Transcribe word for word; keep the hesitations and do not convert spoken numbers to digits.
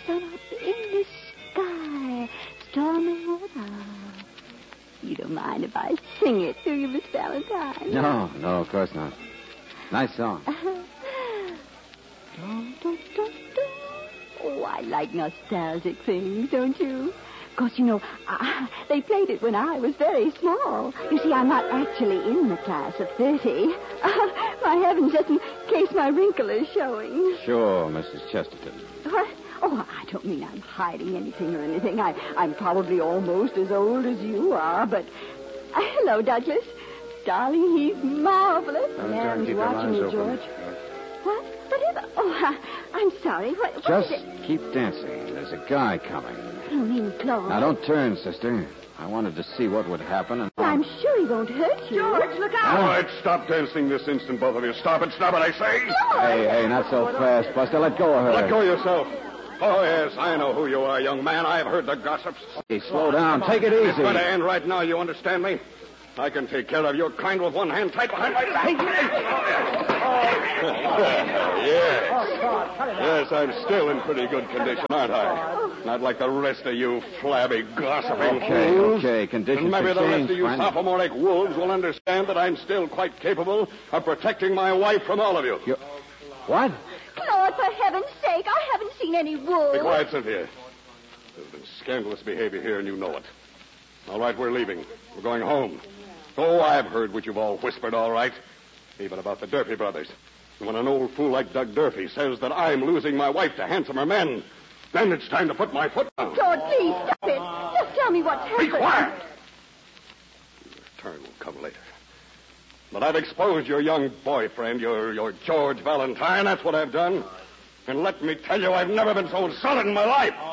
sun up in the sky, stormy weather. You don't mind if I sing it, do you, Miss Valentine? No, no, of course not. Nice song. Oh, I like nostalgic things, don't you? Of course, you know, uh, they played it when I was very small. You see, I'm not actually in the class of thirty. Uh, my heavens, just in case my wrinkle is showing. Sure, Missus Chesterton. What? Oh, I don't mean I'm hiding anything or anything. I, I'm probably almost as old as you are, but... Uh, hello, Douglas. Darling, he's marvelous. Valentine, watching you, George. What? Whatever? Oh, I, I'm sorry. What, what Just is it? keep dancing. There's a guy coming. You mean Claude? Now, don't turn, sister. I wanted to see what would happen, and... I'm sure he won't hurt you. George, look out. All right, stop dancing this instant, both of you. Stop it, stop it, I say. Hey, hey, not so fast, Buster. Let go of her. Let go yourself. Oh, yes, I know who you are, young man. I've heard the gossips. Hey, slow down. Take it easy. It's going to end right now, you understand me? I can take care of your kind with one hand tight behind my back. Yes. Yes, I'm still in pretty good condition, aren't I? Not like the rest of you flabby, gossiping Okay, fools. okay. Conditions And maybe have the rest changed, of you friend. sophomoric wolves will understand that I'm still quite capable of protecting my wife from all of you. You... What? Claude, for heaven's sake, I haven't seen any wolves. Be quiet, Cynthia. There's been scandalous behavior here, and you know it. All right, we're leaving. We're going home. Oh, I've heard what you've all whispered, all right. Even about the Durfee brothers. And when an old fool like Doug Durfee says that I'm losing my wife to handsomer men, then it's time to put my foot down. Claude, please, stop it. Just tell me what's happened. Be quiet! Your turn will come later. But I've exposed your young boyfriend, your, your George Valentine. That's what I've done. And let me tell you, I've never been so sullen in my life.